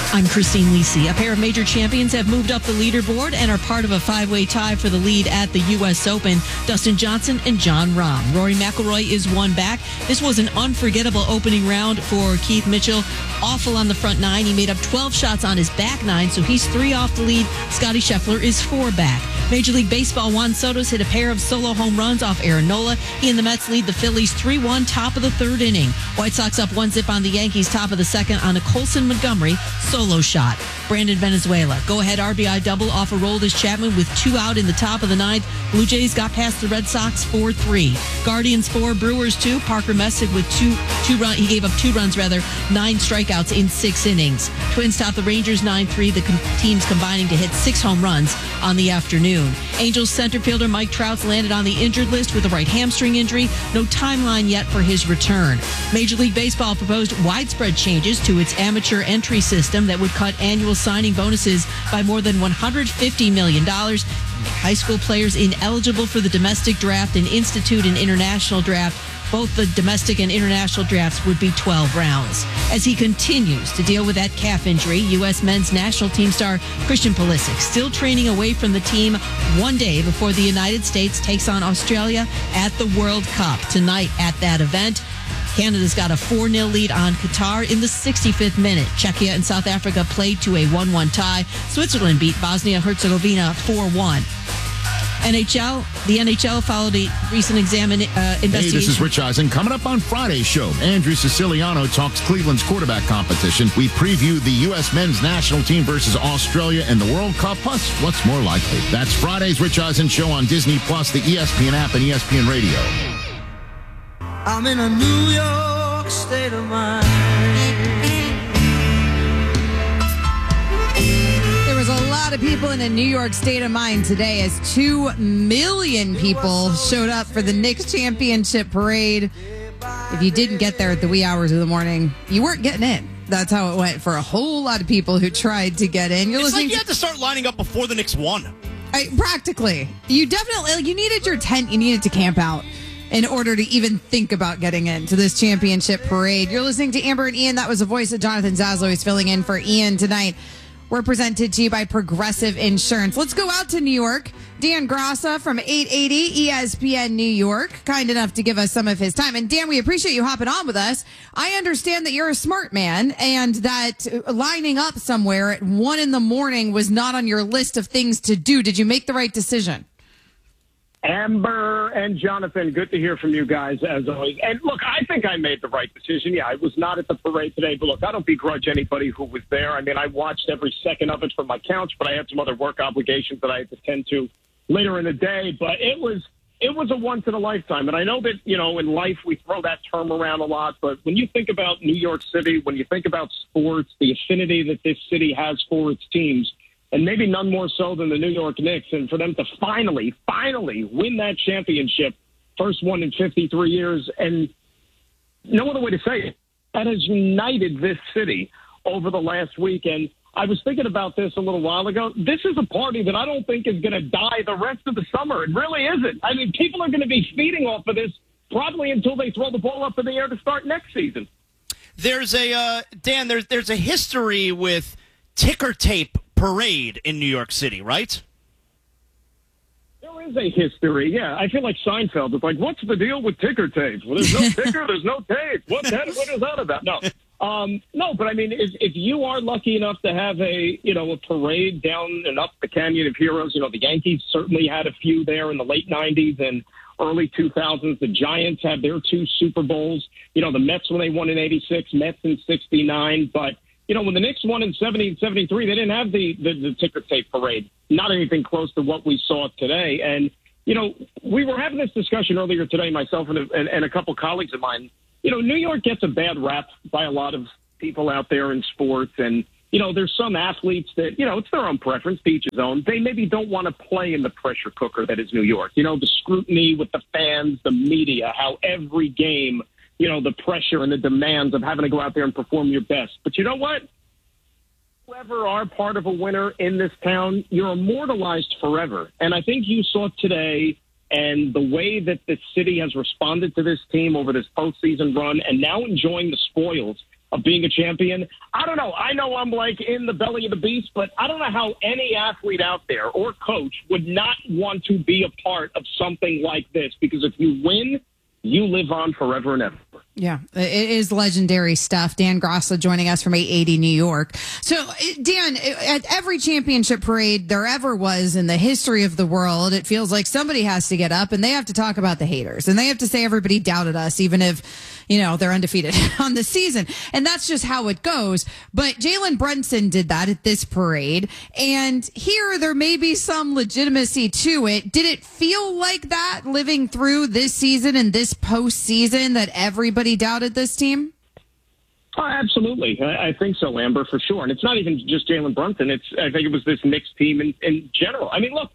I'm Christine Lisi. A pair of major champions have moved up the leaderboard and are part of a five-way tie for the lead at the U.S. Open. Dustin Johnson and Jon Rahm. Rory McIlroy is one back. This was an unforgettable opening round for Keith Mitchell. Awful on the front nine. He made up 12 shots on his back nine, so he's 3 off the lead. Scotty Scheffler is 4 back. Major League Baseball, Juan Soto's hit a pair of solo home runs off Aaron Nola. He and the Mets lead the Phillies 3-1, top of the third inning. White Sox up 1-0 on the Yankees, top of the second on a Colson Montgomery solo shot. Brandon Venezuela, go-ahead RBI double off a Aroldis Chapman with 2 out in the top of the ninth. Blue Jays got past the Red Sox 4-3. Guardians 4, Brewers 2. Parker Messick with he gave up 2 runs, 9 strikeouts in 6 innings. Twins top the Rangers 9-3. The teams combining to hit 6 home runs on the afternoon. Angels center fielder Mike Trout landed on the injured list with a right hamstring injury. No timeline yet for his return. Major League Baseball proposed widespread changes to its amateur entry system that would cut annual signing bonuses by more than $150 million. High school players ineligible for the domestic draft and institute an international draft. Both the domestic and international drafts would be 12 rounds. As he continues to deal with that calf injury, U.S. men's national team star Christian Pulisic still training away from the team one day before the United States takes on Australia at the World Cup tonight at that event. Canada's got a 4-0 lead on Qatar in the 65th minute. Czechia and South Africa played to a 1-1 tie. Switzerland beat Bosnia-Herzegovina 4-1. The NHL followed a recent investigation. Hey, this is Rich Eisen. Coming up on Friday's show, Andrew Siciliano talks Cleveland's quarterback competition. We preview the U.S. men's national team versus Australia in the World Cup, plus what's more likely. That's Friday's Rich Eisen show on Disney+, the ESPN app, and ESPN Radio. I'm in a New York state of mind. There was a lot of people in a New York state of mind today as 2 million people showed up for the Knicks championship parade. If you didn't get there at the wee hours of the morning, you weren't getting in. That's how it went for a whole lot of people who tried to get in. It's like you had to start lining up before the Knicks won. Practically. You definitely, you needed your tent, you needed to camp out in order to even think about getting into this championship parade. You're listening to Amber and Ian. That was the voice of Jonathan Zaslow. He's filling in for Ian tonight. We're presented to you by Progressive Insurance. Let's go out to New York. Dan Grassa from 880 ESPN New York, kind enough to give us some of his time. And Dan, we appreciate you hopping on with us. I understand that you're a smart man and that lining up somewhere at 1 a.m. was not on your list of things to do. Did you make the right decision? Amber and Jonathan, good to hear from you guys, as always. And look, I think I made the right decision. Yeah, I was not at the parade today, but look, I don't begrudge anybody who was there. I mean, I watched every second of it from my couch, but I had some other work obligations that I had to tend to later in the day. But it was a once in a lifetime. And I know that, in life we throw that term around a lot, but when you think about New York City, when you think about sports, the affinity that this city has for its teams, and maybe none more so than the New York Knicks, and for them to finally win that championship, first one in 53 years, and no other way to say it, that has united this city over the last week. And I was thinking about this a little while ago. This is a party that I don't think is going to die the rest of the summer. It really isn't. I mean, people are going to be feeding off of this probably until they throw the ball up in the air to start next season. There's a there's a history with ticker tape parade in New York City, right? There is a history, yeah. I feel like Seinfeld. It's like, what's the deal with ticker tape? Well, there's no ticker, there's no tape. What is that about? No, but I mean, if you are lucky enough to have a parade down and up the Canyon of Heroes, the Yankees certainly had a few there in the late 90s and early 2000s. The Giants had their 2 Super Bowls. The Mets when they won in 86, Mets in 69, but when the Knicks won in 70 and 73, they didn't have the ticker tape parade. Not anything close to what we saw today. And, we were having this discussion earlier today, myself and a couple colleagues of mine. New York gets a bad rap by a lot of people out there in sports. And, there's some athletes that, it's their own preference, to each his own. They maybe don't want to play in the pressure cooker that is New York. The scrutiny with the fans, the media, how every game – the pressure and the demands of having to go out there and perform your best. But you know what? Whoever are part of a winner in this town, you're immortalized forever. And I think you saw today and the way that the city has responded to this team over this postseason run and now enjoying the spoils of being a champion. I don't know. I know I'm like in the belly of the beast, but I don't know how any athlete out there or coach would not want to be a part of something like this, because if you win, you live on forever and ever. Yeah, it is legendary stuff. Dan Grossa joining us from 880 New York. So, Dan, at every championship parade there ever was in the history of the world, it feels like somebody has to get up and they have to talk about the haters. And they have to say everybody doubted us, even if, they're undefeated on the season. And that's just how it goes. But Jalen Brunson did that at this parade. And here there may be some legitimacy to it. Did it feel like that living through this season and this postseason, that everybody doubted this team? Oh, absolutely. I think so, Amber, for sure. And it's not even just Jalen Brunson. I think it was this Knicks team in general. I mean, look,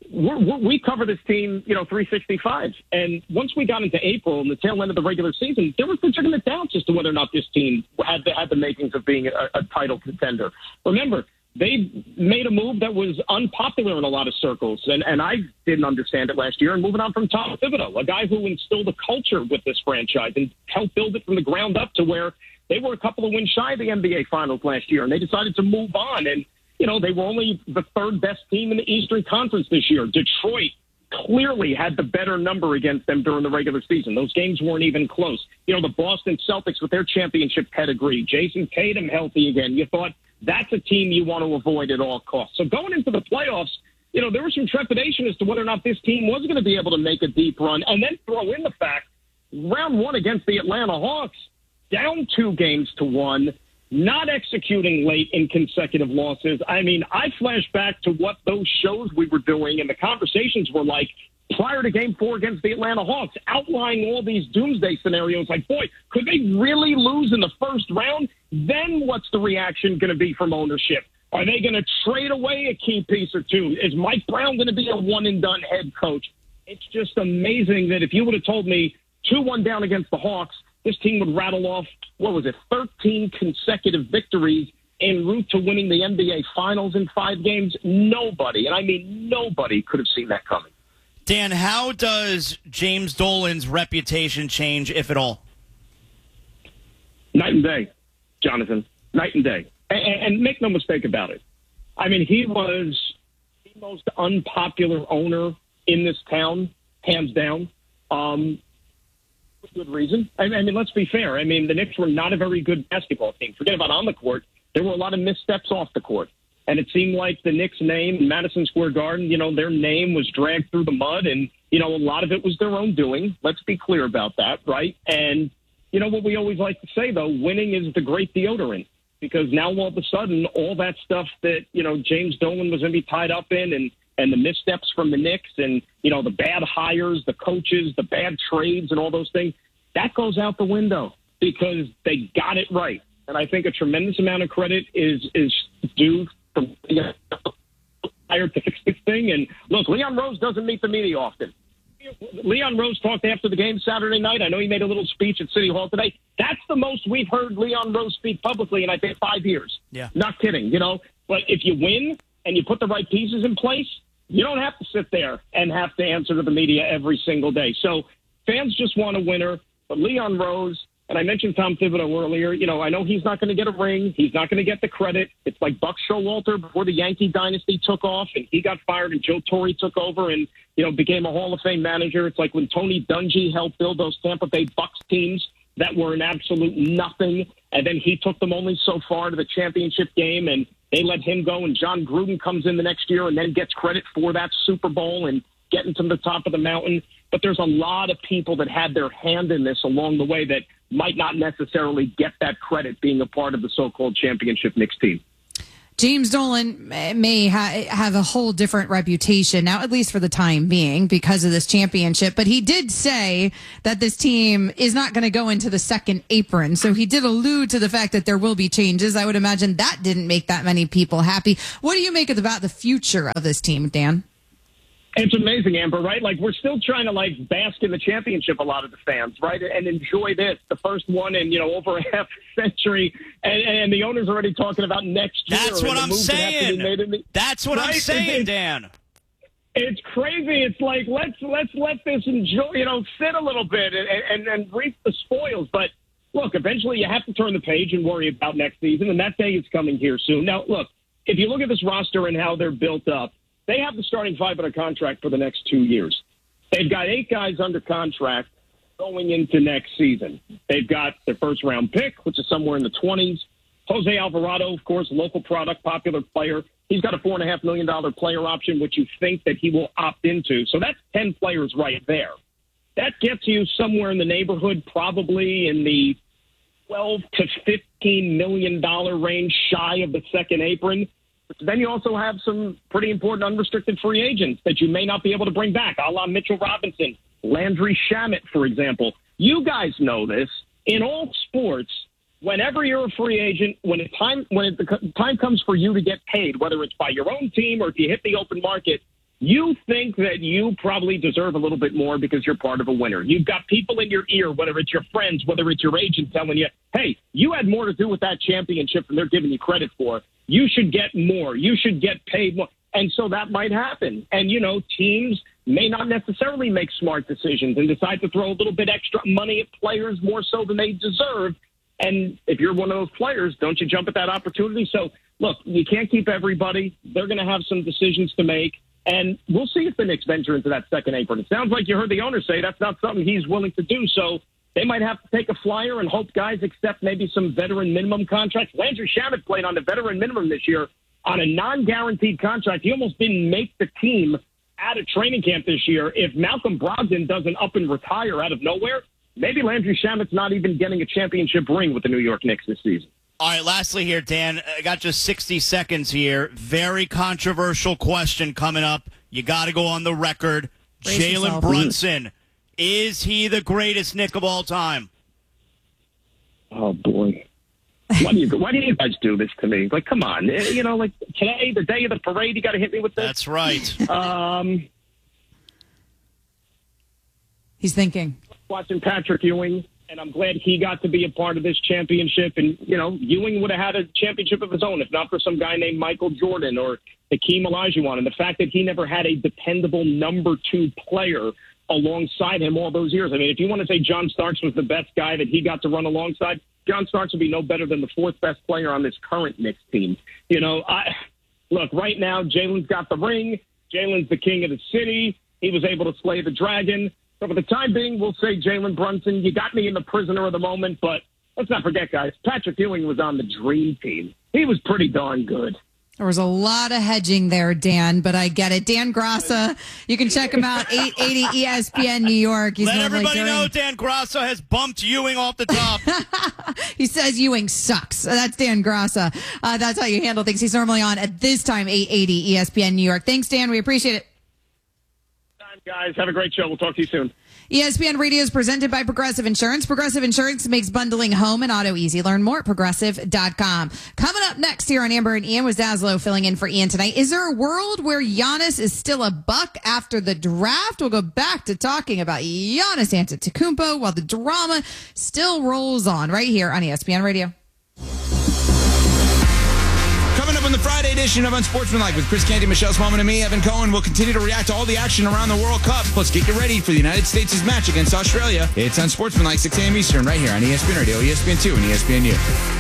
we cover this team, 365. And once we got into April and the tail end of the regular season, there was legitimate doubts as to whether or not this team had the makings of being a title contender. Remember, they made a move that was unpopular in a lot of circles, and I didn't understand it last year. And moving on from Tom Thibodeau, a guy who instilled a culture with this franchise and helped build it from the ground up to where they were a couple of wins shy of the NBA Finals last year, and they decided to move on. And, they were only the third best team in the Eastern Conference this year. Detroit clearly had the better number against them during the regular season. Those games weren't even close. The Boston Celtics with their championship pedigree, Jason Tatum healthy again. You thought, that's a team you want to avoid at all costs. So going into the playoffs, there was some trepidation as to whether or not this team was going to be able to make a deep run. And then throw in the fact, round one against the Atlanta Hawks, down 2-1, not executing late in consecutive losses. I mean, I flash back to what those shows we were doing and the conversations were like prior to Game 4 against the Atlanta Hawks, outlining all these doomsday scenarios like, boy, could they really lose in the first round? Then what's the reaction going to be from ownership? Are they going to trade away a key piece or two? Is Mike Brown going to be a one-and-done head coach? It's just amazing that if you would have told me 2-1 down against the Hawks, this team would rattle off, 13 consecutive victories en route to winning the NBA Finals in 5 games. Nobody, and I mean nobody, could have seen that coming. Dan, how does James Dolan's reputation change, if at all? Night and day, Jonathan. Night and day. And make no mistake about it. I mean, he was the most unpopular owner in this town, hands down. For good reason. I mean, let's be fair. I mean, the Knicks were not a very good basketball team. Forget about on the court. There were a lot of missteps off the court. And it seemed like the Knicks' name in Madison Square Garden, their name was dragged through the mud. And, a lot of it was their own doing. Let's be clear about that, right? And, what we always like to say, though, winning is the great deodorant. Because now all of a sudden, all that stuff that, James Dolan was going to be tied up in and the missteps from the Knicks and, the bad hires, the coaches, the bad trades and all those things, that goes out the window because they got it right. And I think a tremendous amount of credit is due from hired to fix this thing. And look, Leon Rose doesn't meet the media often. Leon Rose talked after the game Saturday night. I know he made a little speech at City Hall today. That's the most we've heard Leon Rose speak publicly in, I think, 5 years. Yeah. Not kidding, But if you win and you put the right pieces in place, you don't have to sit there and have to answer to the media every single day. So fans just want a winner. But Leon Rose, and I mentioned Tom Thibodeau earlier, I know he's not going to get a ring. He's not going to get the credit. It's like Buck Showalter before the Yankee dynasty took off and he got fired and Joe Torre took over and, became a Hall of Fame manager. It's like when Tony Dungy helped build those Tampa Bay Bucks teams that were an absolute nothing. And then he took them only so far to the championship game and they let him go. And John Gruden comes in the next year and then gets credit for that Super Bowl and getting to the top of the mountain. But there's a lot of people that had their hand in this along the way that might not necessarily get that credit being a part of the so-called championship Knicks team. James Dolan may have a whole different reputation now, at least for the time being, because of this championship. But he did say that this team is not going to go into the second apron. So he did allude to the fact that there will be changes. I would imagine that didn't make that many people happy. What do you make about the future of this team, Dan? It's amazing, Amber, right? Like, we're still trying to, bask in the championship, a lot of the fans, right? And enjoy this, the first one in, over a half century. And the owner's already talking about next year. That's what I'm saying. That's what I'm saying, Dan. It's crazy. It's like, let's let this enjoy, sit a little bit and reap the spoils. But look, eventually you have to turn the page and worry about next season, and that day is coming here soon. Now, look, if you look at this roster and how they're built up, they have the starting five under contract for the next 2 years. They've got 8 guys under contract going into next season. They've got their first-round pick, which is somewhere in the 20s. Jose Alvarado, of course, local product, popular player. He's got a $4.5 million player option, which you think that he will opt into. So that's 10 players right there. That gets you somewhere in the neighborhood, probably in the $12 to $15 million range, shy of the second apron. But then you also have some pretty important unrestricted free agents that you may not be able to bring back, a la Mitchell Robinson, Landry Shamet, for example. You guys know this. In all sports, whenever you're a free agent, when the time comes for you to get paid, whether it's by your own team or if you hit the open market, you think that you probably deserve a little bit more because you're part of a winner. You've got people in your ear, whether it's your friends, whether it's your agent telling you, hey, you had more to do with that championship than they're giving you credit for. You should get more. You should get paid more. And so that might happen. And, teams may not necessarily make smart decisions and decide to throw a little bit extra money at players more so than they deserve. And if you're one of those players, don't you jump at that opportunity? So, look, you can't keep everybody. They're going to have some decisions to make. And we'll see if the Knicks venture into that second apron. It sounds like you heard the owner say that's not something he's willing to do. So they might have to take a flyer and hope guys accept maybe some veteran minimum contracts. Landry Shamet played on the veteran minimum this year on a non-guaranteed contract. He almost didn't make the team out of training camp this year. If Malcolm Brogdon doesn't up and retire out of nowhere, maybe Landry Shamet's not even getting a championship ring with the New York Knicks this season. All right, lastly here, Dan, I got just 60 seconds here. Very controversial question coming up. You got to go on the record. Jalen Brunson, is he the greatest Knick of all time? Oh, boy. Why do you guys do this to me? Like, come on. Like today, the day of the parade, you got to hit me with this? That's right. He's thinking. Watching Patrick Ewing, and I'm glad he got to be a part of this championship. And, Ewing would have had a championship of his own if not for some guy named Michael Jordan or Hakeem Olajuwon. And the fact that he never had a dependable number 2 player alongside him all those years. I mean, if you want to say John Starks was the best guy that he got to run alongside, John Starks would be no better than the 4th best player on this current Knicks team. Look, right now, Jalen's got the ring. Jalen's the king of the city. He was able to slay the dragon. So for the time being, we'll say Jalen Brunson. You got me in the prisoner of the moment, but let's not forget, guys, Patrick Ewing was on the dream team. He was pretty darn good. There was a lot of hedging there, Dan, but I get it. Dan Grassa, you can check him out, 880 ESPN New York. Let everybody know Dan Grassa has bumped Ewing off the top. He says Ewing sucks. That's Dan Grassa. That's how you handle things. He's normally on at this time, 880 ESPN New York. Thanks, Dan. We appreciate it. Guys, have a great show. We'll talk to you soon. ESPN Radio is presented by Progressive Insurance. Progressive Insurance makes bundling home and auto easy. Learn more at Progressive.com. Coming up next here on Amber and Ian was Zaslow filling in for Ian tonight. Is there a world where Giannis is still a buck after the draft? We'll go back to talking about Giannis Antetokounmpo while the drama still rolls on right here on ESPN Radio. Coming up on the Friday edition of Unsportsmanlike with Chris Canty, Michelle Smallman, and me, Evan Cohen, we'll continue to react to all the action around the World Cup. Plus, get you ready for the United States' match against Australia. It's Unsportsmanlike, 6 a.m. Eastern, right here on ESPN Radio, ESPN2, and ESPNU.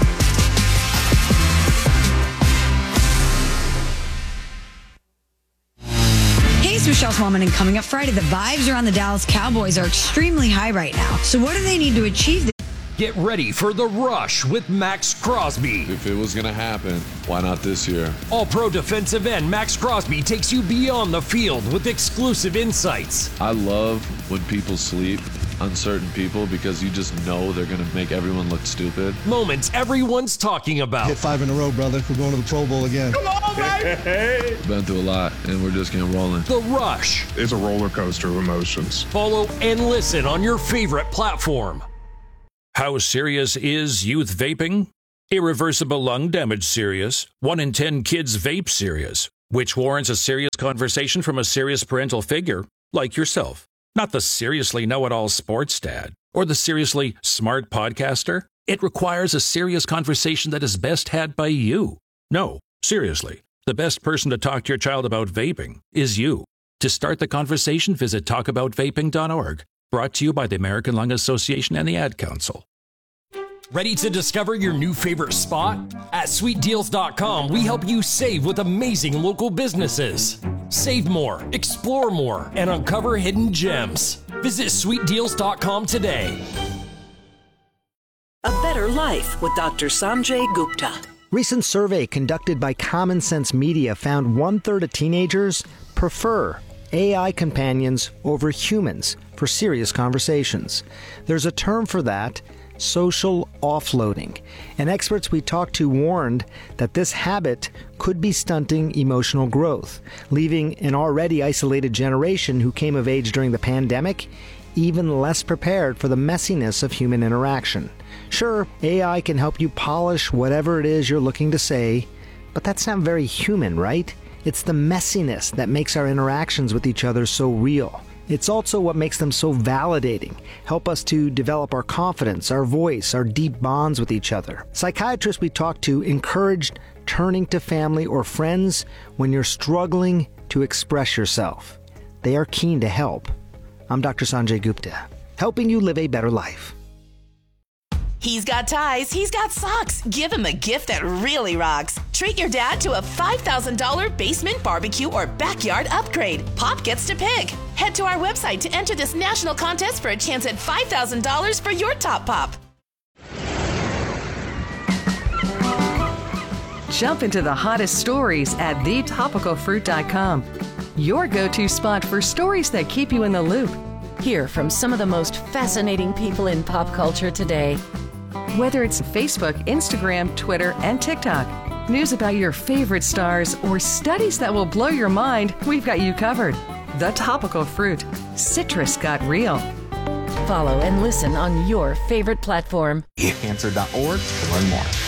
Hey, it's Michelle Smallman, and coming up Friday, the vibes around the Dallas Cowboys are extremely high right now. So what do they need to achieve? Get ready for The Rush with Max Crosby. If it was going to happen, why not this year? All-Pro defensive end Max Crosby takes you beyond the field with exclusive insights. I love when people sleep on certain people because you just know they're going to make everyone look stupid. Moments everyone's talking about. Hit 5 in a row, brother. We're going to the Pro Bowl again. Come on, baby! Been through a lot, and we're just getting rolling. The Rush. It's a roller coaster of emotions. Follow and listen on your favorite platform. How serious is youth vaping? Irreversible lung damage serious. 1 in 10 kids vape serious, which warrants a serious conversation from a serious parental figure like yourself. Not the seriously know-it-all sports dad or the seriously smart podcaster. It requires a serious conversation that is best had by you. No, seriously, the best person to talk to your child about vaping is you. To start the conversation, visit talkaboutvaping.org. Brought to you by the American Lung Association and the Ad Council. Ready to discover your new favorite spot? At sweetdeals.com, we help you save with amazing local businesses. Save more, explore more, and uncover hidden gems. Visit sweetdeals.com today. A Better Life with Dr. Sanjay Gupta. Recent survey conducted by Common Sense Media found 1/3 of teenagers prefer AI companions over humans for serious conversations. There's a term for that, social offloading. And experts we talked to warned that this habit could be stunting emotional growth, leaving an already isolated generation who came of age during the pandemic even less prepared for the messiness of human interaction. Sure, AI can help you polish whatever it is you're looking to say, but that's not very human, right? It's the messiness that makes our interactions with each other so real. It's also what makes them so validating, help us to develop our confidence, our voice, our deep bonds with each other. Psychiatrists we talked to encouraged turning to family or friends when you're struggling to express yourself. They are keen to help. I'm Dr. Sanjay Gupta, helping you live a better life. He's got ties, he's got socks. Give him a gift that really rocks. Treat your dad to a $5,000 basement barbecue or backyard upgrade. Pop gets to pick. Head to our website to enter this national contest for a chance at $5,000 for your top pop. Jump into the hottest stories at thetopicalfruit.com. Your go-to spot for stories that keep you in the loop. Hear from some of the most fascinating people in pop culture today. Whether it's Facebook, Instagram, Twitter, and TikTok, news about your favorite stars, or studies that will blow your mind, we've got you covered. The Topical Fruit. Citrus got real. Follow and listen on your favorite platform. Cancer.org to learn more.